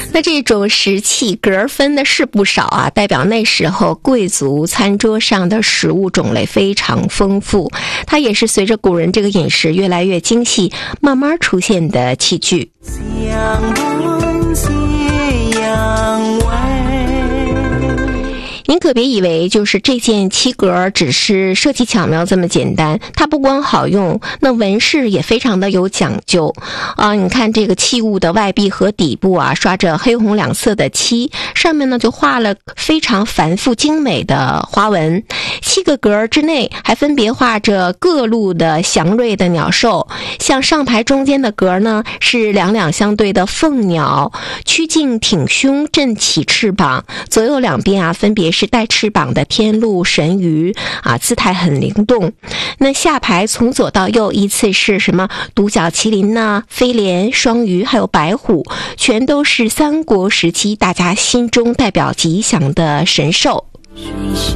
那这种石器格分的是不少啊，代表那时候贵族餐桌上的食物种类非常丰富，它也是随着古人这个饮食越来越精细慢慢出现的器具。您可别以为就是这件漆格只是设计巧妙这么简单，它不光好用，那纹饰也非常的有讲究啊！你看这个器物的外壁和底部啊，刷着黑红两色的漆，上面呢就画了非常繁复精美的花纹。7个格之内还分别画着各路的祥瑞的鸟兽，像上排中间的格呢是两两相对的凤鸟，曲颈挺胸，振起翅膀，左右两边啊分别是带翅膀的天鹿、神鱼啊，姿态很灵动。那下排从左到右依次是什么独角麒麟呢、飞廉、双鱼还有白虎，全都是三国时期大家心中代表吉祥的神兽。